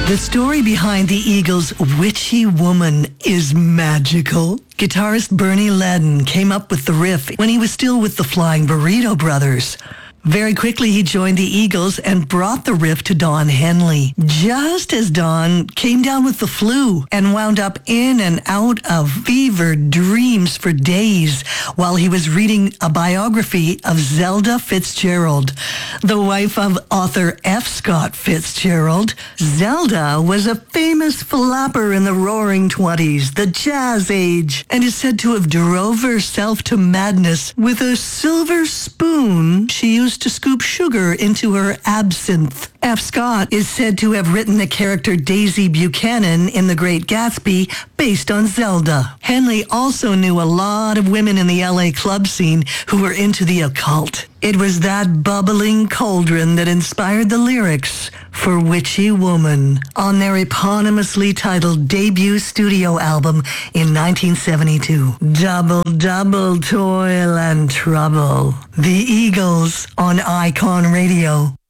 The story behind the Eagles' Witchy Woman is magical. Guitarist Bernie Leadon came up with the riff when he was still with the Flying Burrito Brothers. Very quickly, he joined the Eagles and brought the riff to Don Henley, just as Don came down with the flu and wound up in and out of fevered dreams for days while he was reading a biography of Zelda Fitzgerald, the wife of author F. Scott Fitzgerald. Zelda was a famous flapper in the Roaring Twenties, the Jazz Age, and is said to have drove herself to madness with a silver spoon she used to scoop sugar into her absinthe. F. Scott is said to have written the character Daisy Buchanan in The Great Gatsby based on Zelda. Henley also knew a lot of women in the LA club scene who were into the occult. It was that bubbling cauldron that inspired the lyrics for Witchy Woman on their eponymously titled debut studio album in 1972. Double, double toil and trouble. The Eagles on Icon Radio.